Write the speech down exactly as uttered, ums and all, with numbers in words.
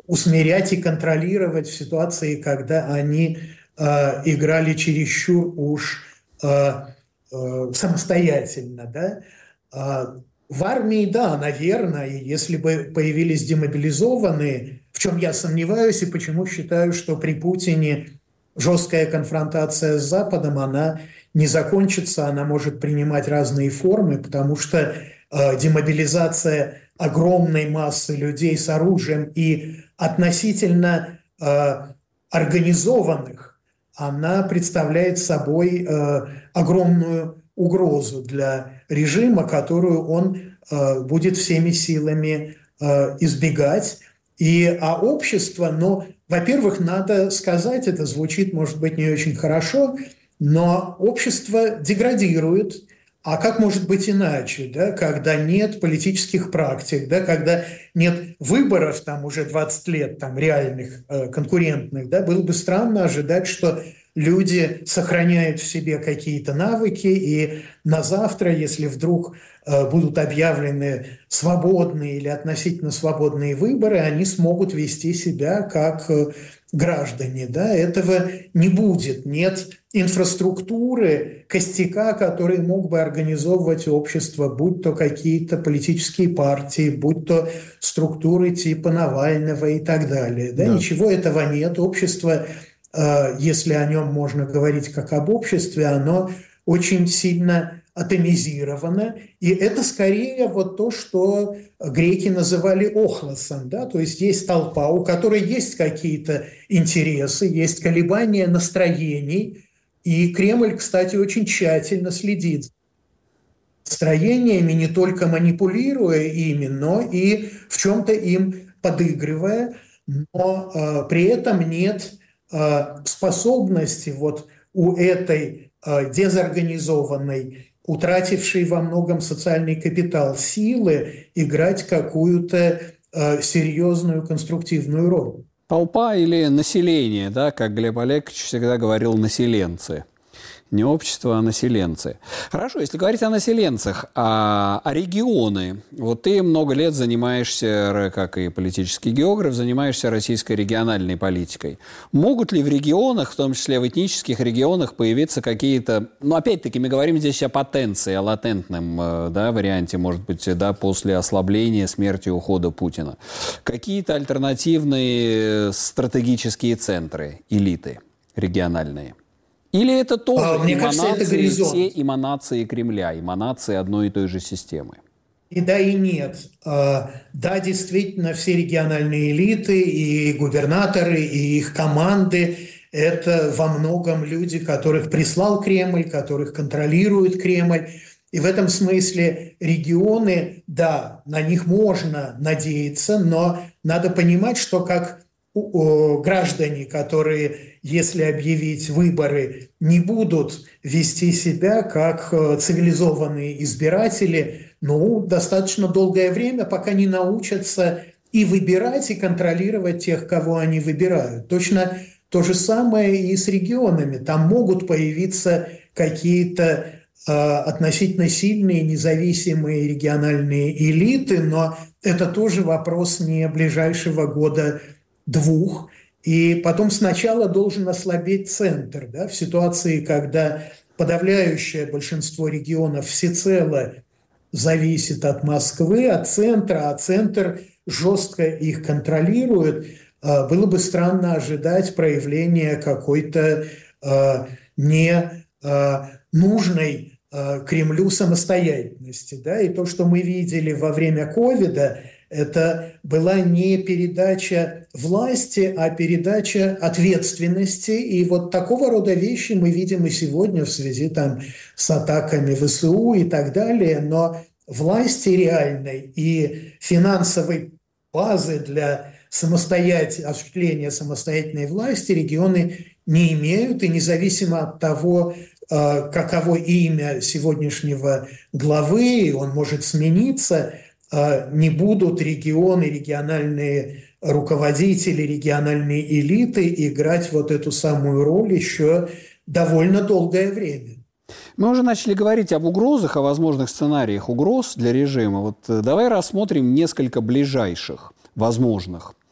усмирять и контролировать в ситуации, когда они э, играли чересчур уж э, э, самостоятельно. Да? А в армии, да, наверное, если бы появились демобилизованные, в чем я сомневаюсь и почему считаю, что при Путине жесткая конфронтация с Западом, она не закончится, она может принимать разные формы, потому что э, демобилизация огромной массы людей с оружием и относительно э, организованных, она представляет собой э, огромную угрозу для режима, которую он э, будет всеми силами э, избегать. И, а общество, ну, во-первых, надо сказать, это звучит, может быть, не очень хорошо, но общество деградирует. А как может быть иначе, да, когда нет политических практик, да, когда нет выборов там уже двадцать лет, там реальных, э, конкурентных, да, было бы странно ожидать, что люди сохраняют в себе какие-то навыки, и на завтра, если вдруг э, будут объявлены свободные или относительно свободные выборы, они смогут вести себя как э, граждане. Да? Этого не будет. Нет инфраструктуры, костяка, который мог бы организовывать общество, будь то какие-то политические партии, будь то структуры типа Навального и так далее. Да? Да. Ничего этого нет. Общество, если о нем можно говорить как об обществе, оно очень сильно атомизировано, и это скорее вот то, что греки называли охлосом, да, то есть есть толпа, у которой есть какие-то интересы, есть колебания настроений, и Кремль, кстати, очень тщательно следит за настроениями, не только манипулируя ими, но и в чем-то им подыгрывая, но э, при этом нет э, способности вот у этой э, дезорганизованной, утратившей во многом социальный капитал силы, играть какую-то э, серьезную конструктивную роль. Толпа или население, да, как Глеб Олегович всегда говорил, населенцы. Не общество, а населенцы. Хорошо, если говорить о населенцах, а, а регионы. Вот ты много лет занимаешься, как и политический географ, занимаешься российской региональной политикой. Могут ли в регионах, в том числе в этнических регионах, появиться какие-то... Ну, опять-таки, мы говорим здесь о потенции, о латентном, да, варианте, может быть, да, после ослабления, смерти, ухода Путина. Какие-то альтернативные стратегические центры, элиты региональные? Или это тоже Мне кажется, это эманации, все горизонт. эманации Кремля, эманации одной и той же системы? И да, и нет. Да, действительно, все региональные элиты и губернаторы, и их команды – это во многом люди, которых прислал Кремль, которых контролирует Кремль. И в этом смысле регионы, да, на них можно надеяться, но надо понимать, что как граждане, которые, если объявить выборы, не будут вести себя как цивилизованные избиратели, ну, достаточно долгое время, пока не научатся и выбирать, и контролировать тех, кого они выбирают. Точно то же самое и с регионами. Там могут появиться какие-то э, относительно сильные независимые региональные элиты, но это тоже вопрос не ближайшего года двух, и потом сначала должен ослабеть центр, да, в ситуации, когда подавляющее большинство регионов всецело зависит от Москвы, от центра, а центр жестко их контролирует, было бы странно ожидать проявления какой-то э, не э, нужной э, Кремлю самостоятельности. Да? И то, что мы видели во время ковида, это была не передача власти, а передача ответственности. И вот такого рода вещи мы видим и сегодня в связи там, с атаками ВСУ и так далее. Но власти реальной и финансовой базы для самостоятельного осуществления самостоятельной власти регионы не имеют. И независимо от того, каково имя сегодняшнего главы, он может смениться, не будут регионы, региональные руководители, региональные элиты играть вот эту самую роль еще довольно долгое время. Мы уже начали говорить об угрозах, о возможных сценариях угроз для режима. Вот давай рассмотрим несколько ближайших возможных.